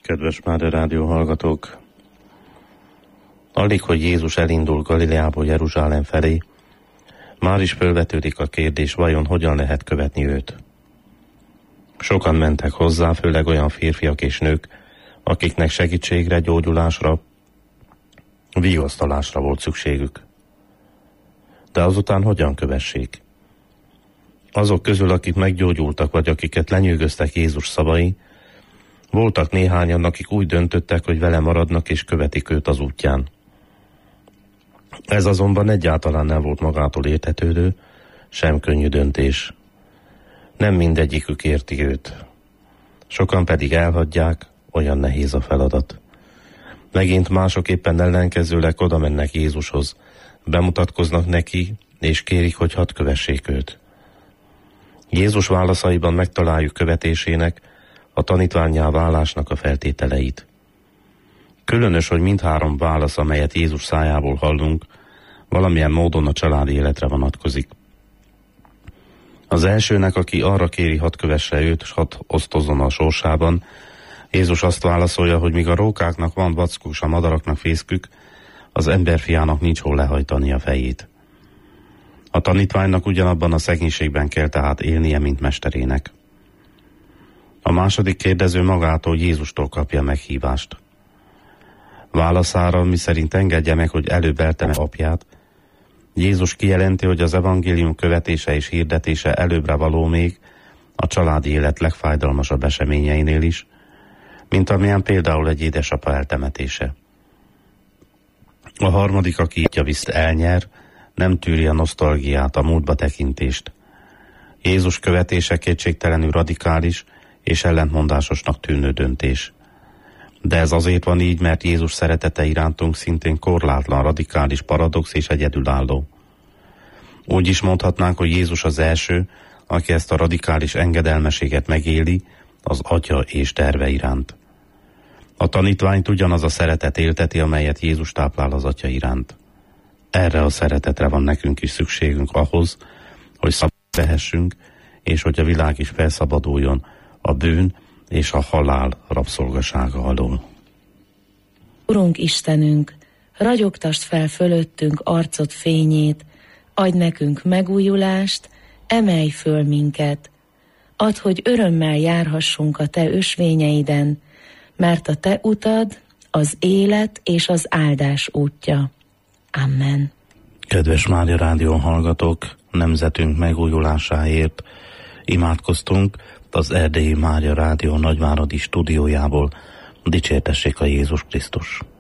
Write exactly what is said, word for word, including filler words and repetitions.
Kedves Mária Rádió hallgatók! Alig, hogy Jézus elindul Galileából Jeruzsálem felé, már is fölvetődik a kérdés, vajon hogyan lehet követni őt. Sokan mentek hozzá, főleg olyan férfiak és nők, akiknek segítségre, gyógyulásra, vigasztalásra volt szükségük. De azután hogyan kövessék? Azok közül, akik meggyógyultak, vagy akiket lenyűgöztek Jézus szavai, voltak néhányan, akik úgy döntöttek, hogy vele maradnak és követik őt az útján. Ez azonban egyáltalán nem volt magától értetődő, sem könnyű döntés. Nem mindegyikük érti őt. Sokan pedig elhagyják, olyan nehéz a feladat. Megint mások éppen ellenkezőleg oda mennek Jézushoz, bemutatkoznak neki, és kérik, hogy hadd kövessék őt. Jézus válaszaiban megtaláljuk követésének, a tanítvánnyá válásnak a feltételeit. Különös, hogy mindhárom válasz, amelyet Jézus szájából hallunk, valamilyen módon a családi életre vonatkozik. Az elsőnek, aki arra kéri, hadd kövesse őt, és hadd osztozzon a sorsában, Jézus azt válaszolja, hogy míg a rókáknak van vackuk, és a madaraknak fészkük, az emberfiának nincs hol lehajtani a fejét. A tanítványnak ugyanabban a szegénységben kell tehát élnie, mint mesterének. A második kérdező magától, Jézustól kapja meghívást. Válaszára, miszerint engedje meg, hogy előbb elteme apját, Jézus kijelenti, hogy az evangélium követése és hirdetése előbbre való még a családi élet legfájdalmasabb eseményeinél is, mint amilyen például egy édesapa eltemetése. A harmadik, aki javiszt elnyer, nem tűri a nosztalgiát, a múltba tekintést. Jézus követése kétségtelenül radikális és ellentmondásosnak tűnő döntés. De ez azért van így, mert Jézus szeretete irántunk szintén korlátlan, radikális, paradox és egyedülálló. Úgy is mondhatnánk, hogy Jézus az első, aki ezt a radikális engedelmeséget megéli az Atya és terve iránt. A tanítványt ugyanaz a szeretet élteti, amelyet Jézus táplál az Atya iránt. Erre a szeretetre van nekünk is szükségünk ahhoz, hogy szabad lehessünk, és hogy a világ is felszabaduljon a bűn és a halál rabszolgasága alól. Urunk Istenünk, ragyogtasd fel fölöttünk arcod fényét, adj nekünk megújulást, emelj föl minket. Add, hogy örömmel járhassunk a Te ösvényeiden, mert a Te utad az élet és az áldás útja. Amen. Kedves Mária Rádió hallgatók, nemzetünk megújulásáért imádkoztunk az Erdélyi Mária Rádió Nagyváradi stúdiójából. Dicsértessék a Jézus Krisztus!